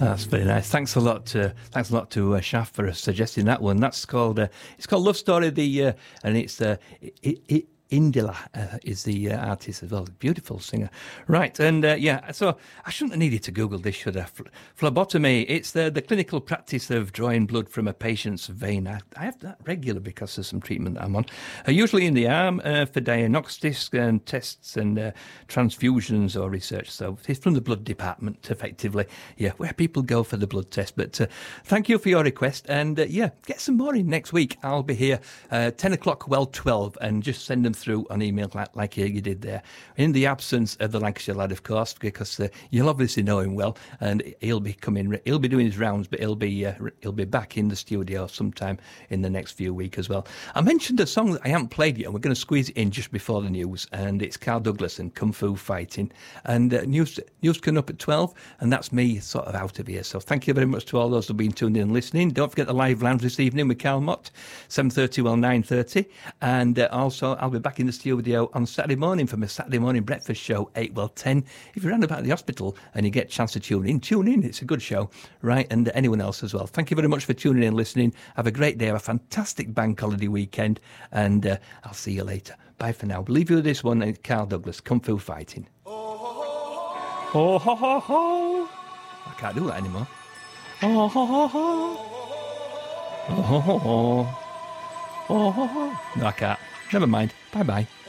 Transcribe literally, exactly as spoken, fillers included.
That's very nice. Thanks a lot to thanks a lot to uh, Shaf for suggesting that one. That's called uh, it's called Love Story. The uh, and it's uh, it, it, Indila uh, is the uh, artist as well. Beautiful singer. Right, and uh, yeah, so I shouldn't have needed to Google this, should I? Phlebotomy, it's the, the clinical practice of drawing blood from a patient's vein. I, I have that regular because of some treatment that I'm on. Uh, usually in the arm uh, for diagnostics and tests and uh, transfusions or research. So it's from the blood department, effectively. Yeah, where people go for the blood test. But uh, thank you for your request. And uh, yeah, get some more in next week. I'll be here uh, ten o'clock, well, twelve, and just send them through on email like, like you did there. In the absence of the Lancashire lad, of course, because uh, you'll obviously know him well, and he'll be coming, he'll be doing his rounds, but he'll be uh, he'll be back in the studio sometime in the next few weeks as well. I mentioned a song that I haven't played yet, and we're going to squeeze it in just before the news, and it's Carl Douglas and Kung Fu Fighting. And uh, news news coming up at twelve, and that's me sort of out of here. So thank you very much to all those who've been tuned in and listening. Don't forget the live lounge this evening with Carl Mott, seven thirty well nine thirty, and uh, also I'll be back in the studio on Saturday morning for my Saturday morning breakfast show, eight well ten. If you're around about the hospital and you get a chance to tune in, tune in. It's a good show, right? And anyone else as well. Thank you very much for tuning in and listening. Have a great day. Have a fantastic bank holiday weekend, and uh, I'll see you later. Bye for now. Leave you with this one, and Carl Douglas, Kung Fu Fighting. Oh, ho, ho, ho. I can't do that anymore. Oh, ho, ho, ho. Oh, ho, ho, ho. Oh, ho, ho. No, I can't. Never mind. Bye-bye.